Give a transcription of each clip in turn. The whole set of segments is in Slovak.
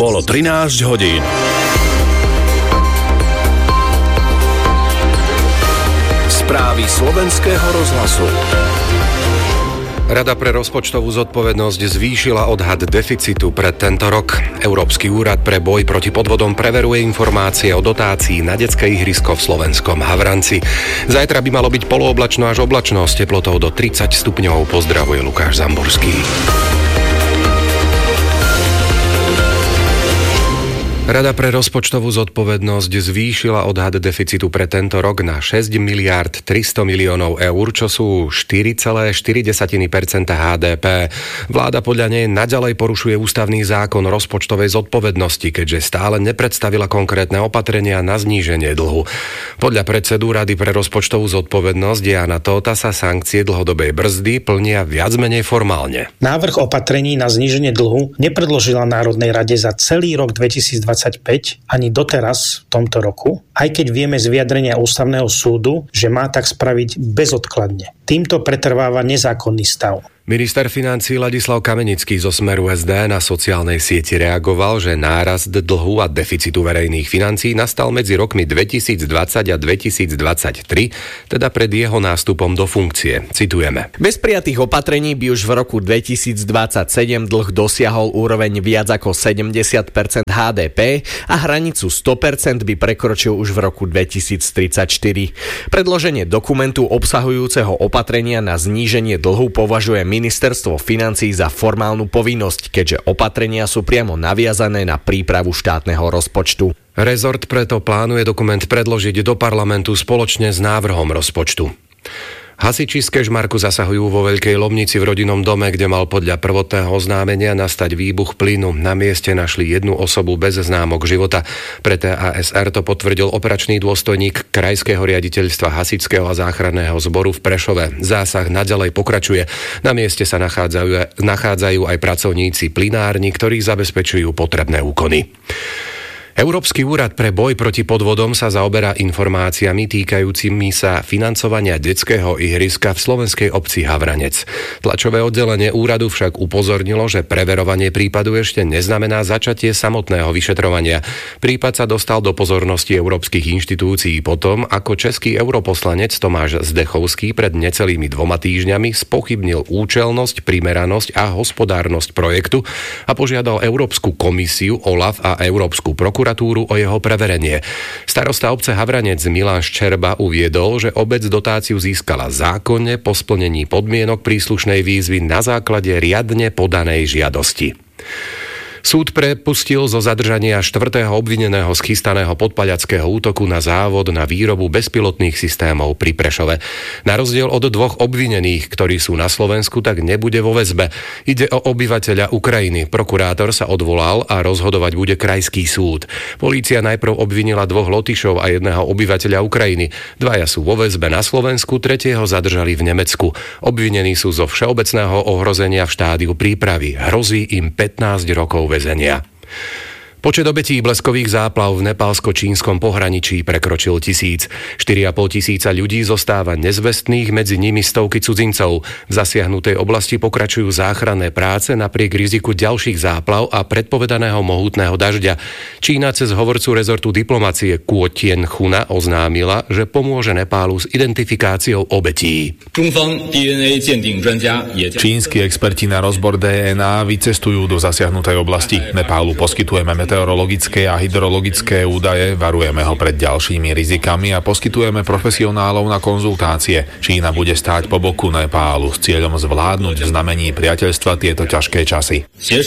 Bolo 13 hodín. Správy slovenského rozhlasu. Rada pre rozpočtovú zodpovednosť zvýšila odhad deficitu pre tento rok. Európsky úrad pre boj proti podvodom preveruje informácie o dotácii na detské ihrisko v slovenskom Havranci. Zajtra by malo byť polooblačno až oblačno s teplotou do 30 stupňov. Pozdravuje Lukáš Zamborský. Rada pre rozpočtovú zodpovednosť zvýšila odhad deficitu pre tento rok na 6 miliárd 300 miliónov eur, čo sú 4,4% HDP. Vláda podľa nej naďalej porušuje ústavný zákon rozpočtovej zodpovednosti, keďže stále nepredstavila konkrétne opatrenia na zníženie dlhu. Podľa predsedu Rady pre rozpočtovú zodpovednosť Jána Tóta sa sankcie dlhodobej brzdy plnia viac menej formálne. Návrh opatrení na zníženie dlhu nepredložila Národnej rade za celý rok 2025 ani doteraz v tomto roku, aj keď vieme z vyjadrenia Ústavného súdu, že má tak spraviť bezodkladne. Týmto pretrváva nezákonný stav. Minister financií Ladislav Kamenický zo Smeru SD na sociálnej sieti reagoval, že nárast dlhu a deficitu verejných financií nastal medzi rokmi 2020 a 2023, teda pred jeho nástupom do funkcie. Citujeme. Bez prijatých opatrení by už v roku 2027 dlh dosiahol úroveň viac ako 70% HDP a hranicu 100% by prekročil už v roku 2034. Predloženie dokumentu obsahujúceho opatrenia na zníženie dlhu považuje Ministerstvo financií za formálnu povinnosť, keďže opatrenia sú priamo naviazané na prípravu štátneho rozpočtu. Rezort preto plánuje dokument predložiť do parlamentu spoločne s návrhom rozpočtu. Hasiči z Kežmarku zasahujú vo Veľkej Lomnici v rodinnom dome, kde mal podľa prvotného oznámenia nastať výbuch plynu. Na mieste našli jednu osobu bez známok života. Pre TASR to potvrdil operačný dôstojník Krajského riaditeľstva hasičského a záchranného zboru v Prešove. Zásah naďalej pokračuje. Na mieste sa nachádzajú aj pracovníci plynárni, ktorí zabezpečujú potrebné úkony. Európsky úrad pre boj proti podvodom sa zaoberá informáciami týkajúcimi sa financovania detského ihriska v slovenskej obci Havranec. Tlačové oddelenie úradu však upozornilo, že preverovanie prípadu ešte neznamená začatie samotného vyšetrovania. Prípad sa dostal do pozornosti európskych inštitúcií potom, ako český europoslanec Tomáš Zdechovský pred necelými 2 týždňami spochybnil účelnosť, primeranosť a hospodárnosť projektu a požiadal Európsku komisiu, OLAF a Európsku prokuratúru o jeho preverenie. Starosta obce Havranec Milan Ščerba uviedol, že obec dotáciu získala zákonne po splnení podmienok príslušnej výzvy na základe riadne podanej žiadosti. Súd prepustil zo zadržania 4. obvineného z chystaného podpaľackého útoku na závod na výrobu bezpilotných systémov pri Prešove. Na rozdiel od 2 obvinených, ktorí sú na Slovensku, tak nebude vo väzbe. Ide o obyvateľa Ukrajiny. Prokurátor sa odvolal a rozhodovať bude krajský súd. Polícia najprv obvinila 2 Lotyšov a 1 obyvateľa Ukrajiny. 2 sú vo väzbe na Slovensku, 3. zadržali v Nemecku. Obvinení sú zo všeobecného ohrozenia v štádiu prípravy. Hrozí im 15 rokov väzenia. Počet obetí bleskových záplav v nepálsko-čínskom pohraničí prekročil 1000. 4,5 tisíca ľudí zostáva nezvestných, medzi nimi stovky cudzincov. V zasiahnutej oblasti pokračujú záchranné práce napriek riziku ďalších záplav a predpovedaného mohutného dažďa. Čína cez hovorcu rezortu diplomacie Kuo Tianchuna oznámila, že pomôže Nepálu s identifikáciou obetí. Čínsky experti na rozbor DNA vycestujú do zasiahnutej oblasti. Nepálu poskytujeme meteorologické a hydrologické údaje, varujeme ho pred ďalšími rizikami a poskytujeme profesionálov na konzultácie. Čína bude stáť po boku Nepálu s cieľom zvládnuť v znamení priateľstva tieto ťažké časy.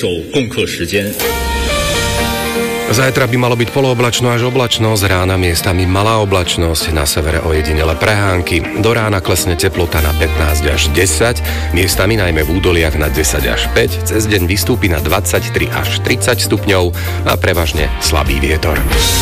Zajtra by malo byť polooblačno až oblačno, z rána miestami malá oblačnosť, na severe ojedinele prehánky. Do rána klesne teplota na 15 až 10, miestami najmä v údoliach na 10 až 5, cez deň vystúpi na 23 až 30 stupňov a prevažne slabý vietor.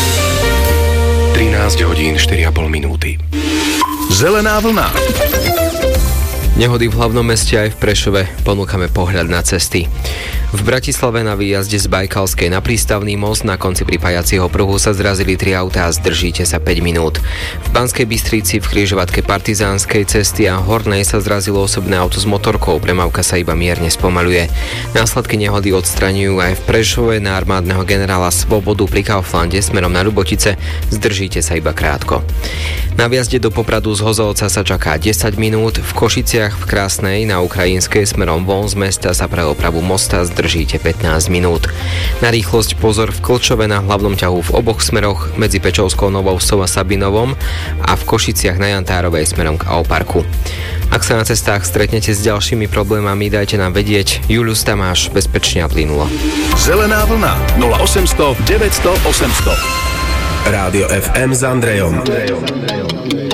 13 hodín 4,5 minúty. Zelená vlna. Nehody v hlavnom meste aj v Prešove, ponúkame pohľad na cesty. V Bratislave na výjazde z Bajkalskej na prístavný most na konci pripájacieho pruhu sa zrazili 3 autá a zdržíte sa 5 minút. V Banskej Bystrici v križovatke Partizánskej cesty a Hornej sa zrazilo osobné auto s motorkou, premávka sa iba mierne spomaľuje. Následky nehody odstraňujú aj v Prešove na armádneho generála Svobodu pri Kauflande smerom na Ľubotice, zdržíte sa iba krátko. Na výjazde do Popradu z Hozovca sa čaká 10 minút, v Košiciach v Krásnej na Ukrajinskej smerom von z mesta sa pre opravu mosta zdržíte 15 minút. Na rýchlosť pozor v Klčove na hlavnom ťahu v oboch smeroch medzi Pečovskou Novovsou a Sabinovom a v Košiciach na Jantárovej smerom k Auparku. Ak sa na cestách stretnete s ďalšími problémami, dajte nám vedieť. Julius Tamáš, bezpečne a plynulo. Zelená vlna 0800 900 800. Rádio FM s Andrejom.